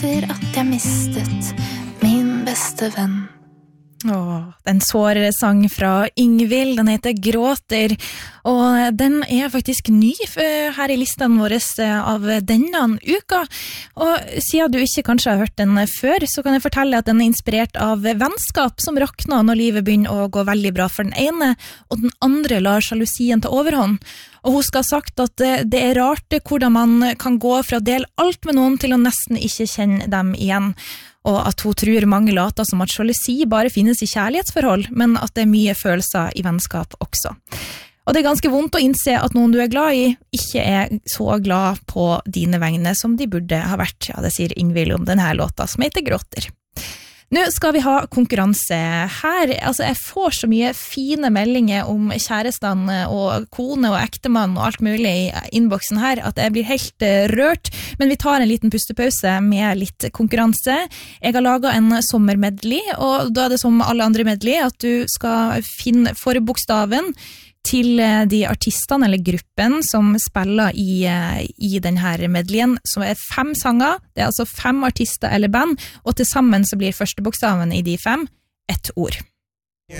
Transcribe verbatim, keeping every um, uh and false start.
etter at jeg mistet min beste venn. Åh, den såre sang fra Ingvild, den heter Gråter, og den er faktisk ny her i listen vår av denne uka. Og siden du ikke kanskje har hørt den før, så kan jeg fortelle at den er inspirert av vennskap som rakner når livet begynner å gå veldig bra for den ene, og den andre lar sjalusien ta overhånd. Og hun skal ha sagt at det er rart hvordan man kan gå fra å dele alt med noen til å nesten ikke kjenne dem igjen. Og at hun tror mange later som at sjalusi bare finnes i kjærlighetsforhold, men at det er mye følelser i vennskap også. Og det er ganske vondt å innse at noen du er glad i ikke er så glad på dine vegne som de burde ha vært. Ja, det sier Ingvild om denne låta som heter Gråter. Nå skal vi ha konkurranse her. Altså, jeg får så mye fine meldinger om kjærestene og kone og ektemann og alt mulig i innboksen her, at jeg blir helt rørt. Men vi tar en liten pustepause med litt konkurranse. Jeg har laget en sommermedley, og da er det som alle andre medley at du skal finne forbokstaven til de artistene eller gruppen som spiller i, i denne medleyen, som er fem sanger. Det er altså fem artister eller band, og til sammen så blir første bokstaven i de fem ett ord.